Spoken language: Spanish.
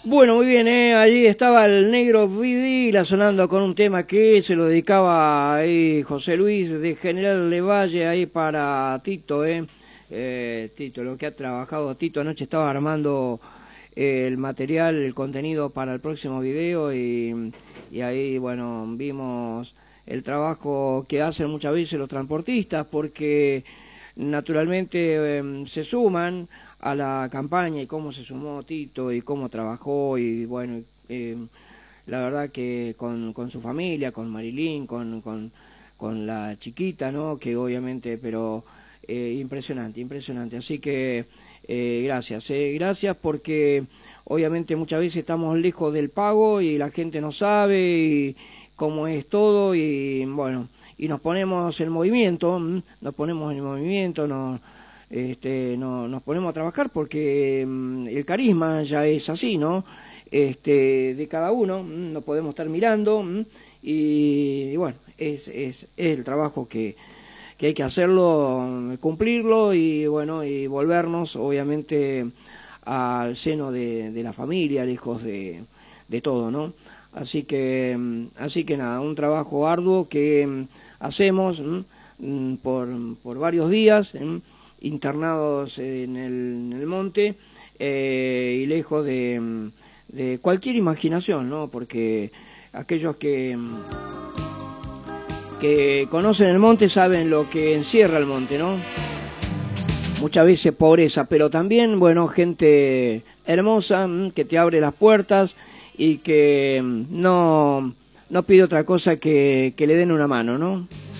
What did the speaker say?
Bueno, muy bien, allí estaba el Negro Vidila sonando con un tema que se lo dedicaba ahí José Luis de General Levalle ahí para Tito, Tito, lo que ha trabajado Tito anoche estaba armando el material, el contenido para el próximo video y ahí, bueno, vimos el trabajo que hacen muchas veces los transportistas porque naturalmente se suman a la campaña y cómo se sumó Tito y cómo trabajó y bueno, la verdad que con su familia, con Marilyn, con la chiquita, ¿no? Que obviamente, pero impresionante, impresionante. Así que gracias porque obviamente muchas veces estamos lejos del pago y la gente no sabe y cómo es todo y bueno, y nos ponemos en movimiento, nos ponemos en movimiento, nos ponemos a trabajar porque el carisma ya es así, ¿no? De cada uno, no podemos estar mirando y bueno, es el trabajo que hay que hacerlo, cumplirlo y bueno, y volvernos obviamente al seno de la familia, lejos de todo, ¿no? Así que nada, un trabajo arduo que hacemos por varios días, internados en el monte y lejos de cualquier imaginación, ¿no? Porque aquellos que conocen el monte saben lo que encierra el monte, ¿no? Muchas veces pobreza, pero también, bueno, gente hermosa que te abre las puertas y que no pide otra cosa que le den una mano, ¿no?